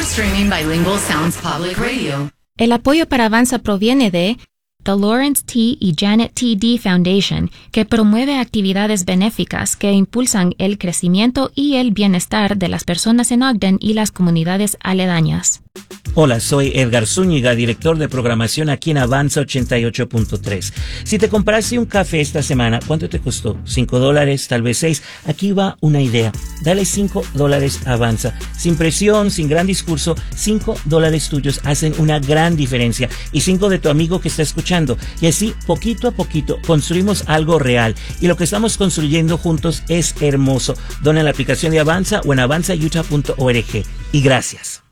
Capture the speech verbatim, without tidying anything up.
streaming Bilingual Sounds Public Radio. El apoyo para Avanza proviene de The Lawrence T. y Janet T. D. Foundation, que promueve actividades benéficas que impulsan el crecimiento y el bienestar de las personas en Ogden y las comunidades aledañas. Hola, soy Edgar Zúñiga, director de programación aquí en Avanza ochenta y ocho punto tres. Si te compraste un café esta semana, ¿cuánto te costó? ¿Cinco dólares? ¿Tal vez seis? Aquí va una idea. Dale cinco dólares a Avanza. Sin presión, sin gran discurso, cinco dólares tuyos hacen una gran diferencia. Y cinco de tu amigo que está escuchando. Y así, poquito a poquito, construimos algo real. Y lo que estamos construyendo juntos es hermoso. Dona en la aplicación de Avanza o en avanza utah punto org. Y gracias.